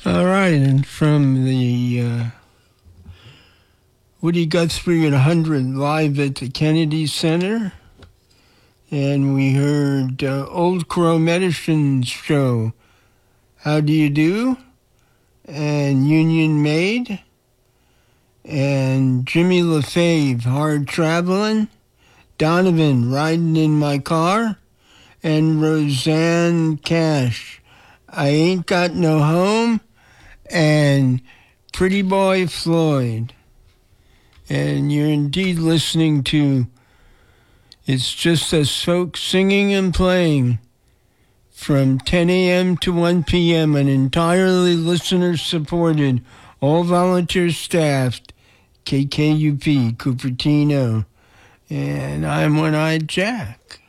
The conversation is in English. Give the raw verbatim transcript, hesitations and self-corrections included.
All right, and from the uh, Woody Guthrie at one hundred live at the Kennedy Center, and we heard uh, Old Crow Medicine Show, How Do You Do, and Union Maid, and Jimmy LaFave, Hard Travelin', Donovan, Riding in My Car, and Roseanne Cash, I Ain't Got No Home, and Pretty Boy Floyd. And you're indeed listening to It's Just Us Folks Singing and Playing from ten a.m. to one p.m., an entirely listener-supported, all volunteer staffed K K U P, Cupertino. And I'm One-Eyed Jack.